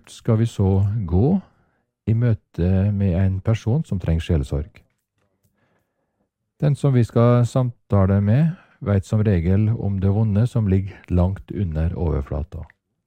dypt skal vi så gå i møte med en person som trenger sjelesorg? Den som vi skal samtale med, vet som regel om det vonde som ligger langt under overflata.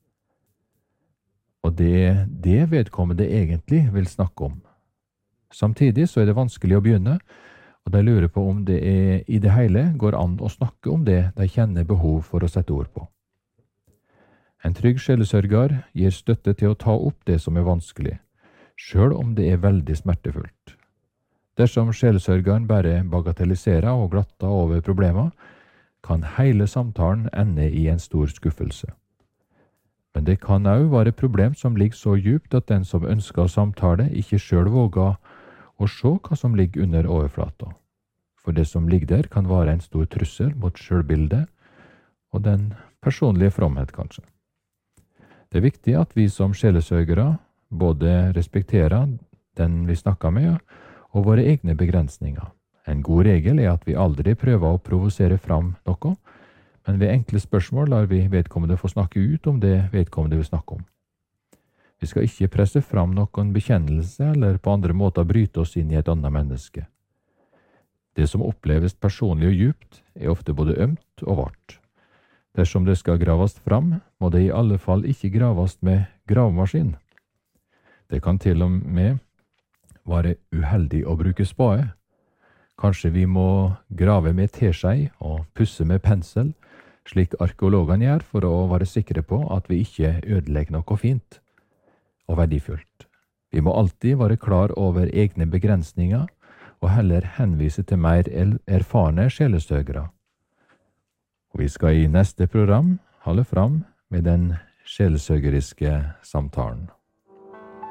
Og det vedkommende egentlig vil snakke om. Samtidig så er det vanskelig å begynne, og de lurer på om det i det hele går an å snakke om det de kjenner behov for å sette ord på. En trygg sjelesørger gir støtte til å ta opp det som er vanskelig, selv om det er veldig smertefullt. Dersom sjelesørgeren bare bagatelliserer og glatter over problemer, kan hele samtalen ende i en stor skuffelse. Men det kan også være problem som ligger så djupt at den som ønsker å samtale ikke selv våger å se hva som ligger under overflata. For det som ligger der kan være en stor trussel mot selvbildet og den personlige fromhet kanskje. Det er viktig at vi som sjelesørgere både respekterer den vi snakker med og våre egne begrensninger. En god regel er at vi aldri prøver å provosere fram noe, men ved enkle spørsmål lar vi vedkommende få snakke ut om det vedkommende vil snakke om. Vi skal ikke presse fram noen bekjennelse eller på andre måter bryte oss inn i et annet menneske. Det som oppleves personlig og djupt, er ofte både ømt og vart. Dersom det skal graves fram, må det i alle fall ikke graves med gravemaskin. Det kan til og med være uheldig å bruke spade. Kanskje vi må grave med teskei og pusse med pensel, slik arkeologene gjør for å være sikre på at vi ikke ødelegger noe fint og verdifullt. Vi må alltid være klar over egne begrensninger og heller henvise til mer erfarne sjelesørgere. Og vi skal i neste program holde fram med den sjelesørgeriske samtalen.